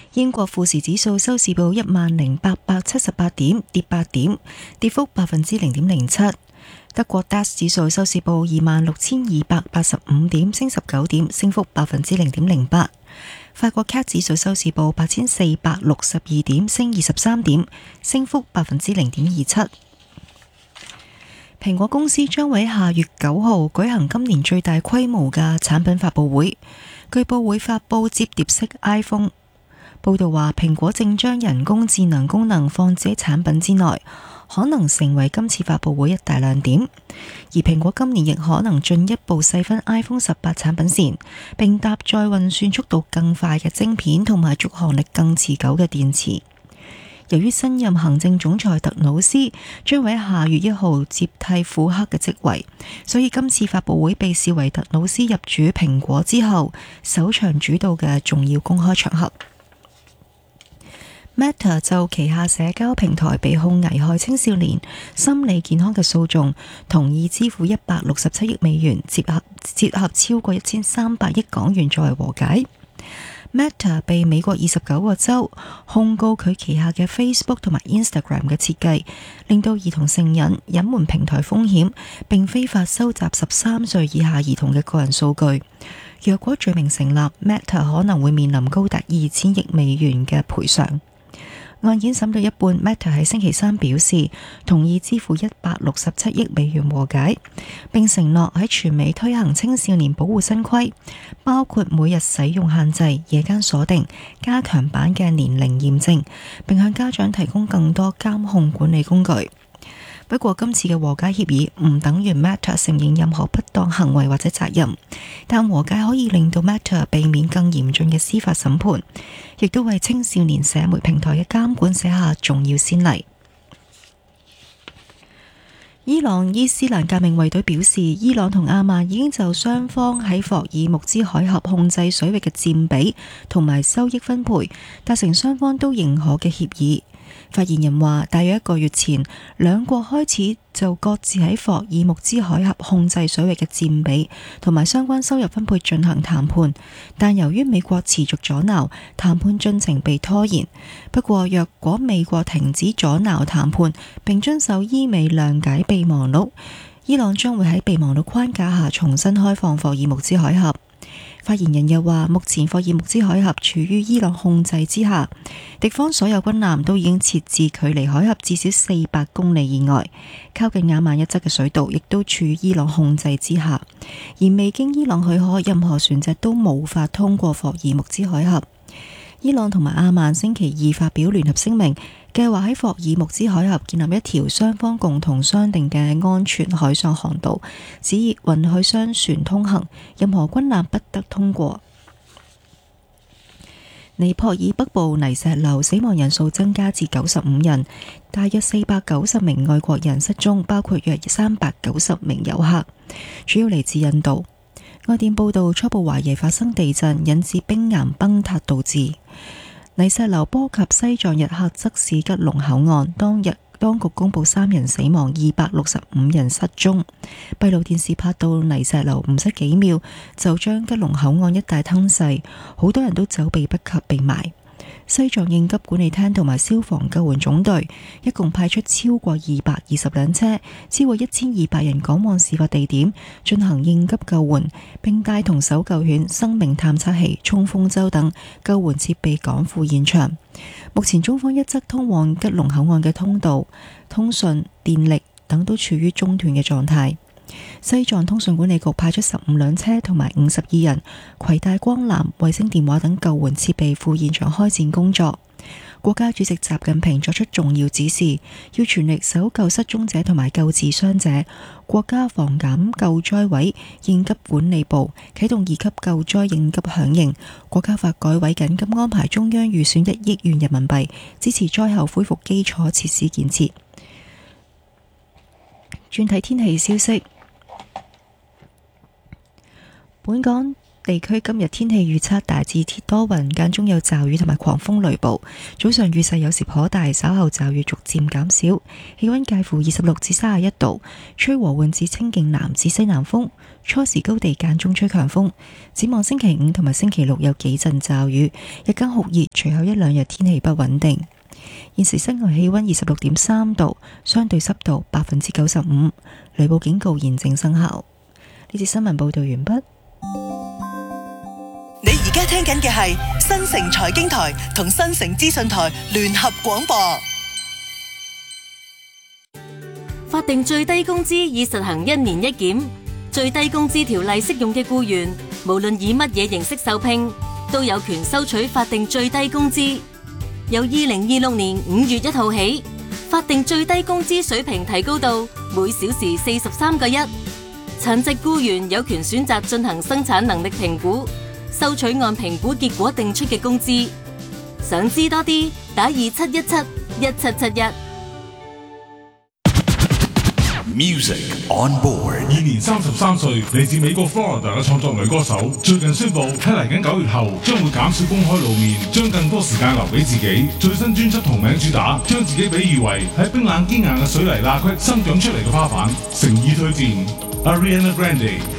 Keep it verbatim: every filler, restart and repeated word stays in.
英國富時指數收市報一萬零八百七十八點，跌八點，跌幅百分之零點零七。德國 D A X 指數收市報二萬六千二百八十五點，升十九點，升幅百分之零點零八。法國 C A C 指數收市報八千四百六十二點，升二十三點，升幅百分之零點二七。蘋果公司將會喺下月九號舉行今年最大規模嘅產品發佈會，據報會發佈摺疊式 iPhone。報道話，蘋果正將人工智能功能放置喺產品之內，可能成為今次發佈會一大亮點。而蘋果今年亦可能進一步細分 iPhone 十八產品線，並搭載運算速度更快嘅晶片同埋續航力更持久嘅電池。由於新任行政總裁特魯斯將會喺下月一號接替庫克嘅職位，所以今次發佈會被視為特魯斯入主蘋果之後首場主導嘅重要公開場合。Meta 就旗下社交平台被控危害青少年心理健康嘅訴訟，同意支付一百六十七億美元，折合折合超過一千三百億港元作為和解。Meta 被美國二十九個州控告佢旗下嘅 Facebook 同埋 Instagram 嘅設計，令到兒童成癮、隱瞞平台風險，並非法收集十三歲以下兒童嘅個人數據。若果罪名成立， Meta 可能會面臨高達二千億美元嘅賠償。案件審到一半， Meta 喺星期三表示同意支付一百六十七億美元和解，並承諾喺全美推行青少年保護新規，包括每日使用限制、夜間鎖定、加強版嘅年齡驗證，並向家長提供更多監控管理工具。不過今次嘅和解協議唔等於 Meta 承認任何不當行為或者責任，但和解可以令到 Meta 避免更嚴峻嘅司法審判，亦都為青少年社媒平台嘅監管寫下重要先例。伊朗伊斯蘭革命衛隊表示，伊朗同阿曼已經就雙方喺霍爾木茲海峽控制水域嘅佔比同埋收益分配達成雙方都認可嘅協議。發言人話，大約一個月前，兩國開始就各自喺霍爾木茲海峽控制水域嘅佔比同埋相關收入分配進行談判，但由於美國持續阻撓，談判進程被拖延。不過，若果美國停止阻撓談判並遵守伊美諒解備忘錄，伊朗將會喺備忘錄框架下重新開放霍爾木茲海峽。發言人又話，目前霍爾木茲海峽處於伊朗控制之下，敵方所有軍艦都已經設置距離海峽至少四百公里以外，靠近亞曼一側嘅水道亦都處於伊朗控制之下，而未經伊朗許可，任何船隻都無法通過霍爾木茲海峽。伊朗同埋阿曼星期二發表聯合聲明，計劃喺霍爾木茲海峽建立一條雙方共同商定嘅安全海上航道，只允許商船通行，任何軍艦不得通過。尼泊爾北部泥石流死亡人數增加至九十五人，大約四百九十名外國人失蹤，包括約三百九十名遊客，主要嚟自印度。外電報道，初步懷疑發生地震引致冰岩崩塌導致。泥石流波及西藏日喀則市吉隆口岸，當日當局公布三人死亡，二百六十五人失蹤。閉路電視拍到泥石流唔使幾秒就將吉隆口岸一帶吞噬，好多人都走避不及被埋。西藏應急管理廳同埋消防救援總隊一共派出超過二百二十輛車，超過一千二百人趕往事發地點進行應急救援，並帶同搜救犬、生命探測器、衝鋒舟等救援設備趕赴現場。目前中方一側通往吉隆口岸嘅通道、通訊、電力等都處於中斷嘅狀態。西藏通訊管理局派出十五輛車同埋五十二人，攜帶光纜、衛星電話等救援設備赴現場開展工作。國家主席習近平作出重要指示，要全力搜救失蹤者同埋救治傷者。國家防減救災委應急管理部啟動二級救災應急響應，國家發改委緊急安排中央預算一億元人民幣，支持災後恢復基礎設施建設。轉睇天氣消息。本港地區今日天氣預測大致多雲，間中有驟雨同埋狂風雷暴，早上雨勢有時頗大，稍後驟雨逐漸減少，氣溫介乎二十六至三十一度，吹和緩至清勁南至西南風，初時高地間中吹強風。展望星期五同埋星期六有幾陣驟雨，日間酷熱，隨後一兩日天氣不穩定。現時室外氣溫二十六點三度，相對濕度百分之九十五，雷暴警告現正生效。呢節新聞報道完畢。 你而家聽緊嘅係新城財經台同新城資訊台聯合廣播。 法定最低工資已實行一年一檢，最低工資條例適用嘅僱員，無論以乜嘢形式受聘，都有權收取法定最低工資。由二零二六年五月一號起，法定最低工資水平提高到每小時四十三個一。殘疾僱員有權選擇進行生產能力評估，收取按評估結果定出嘅工資。想知多啲，打二七一七一七七一。 Music on board。 現年三十三歲，嚟自美國 Florida 嘅創作女歌手，最近宣布喺嚟緊九月後將會減少公開露面，將更多時間留俾自己。最新專輯同名主打，將自己比喻為喺冰冷堅硬嘅水泥罅隙生長出嚟嘅花瓣，誠意推薦 Ariana Grande。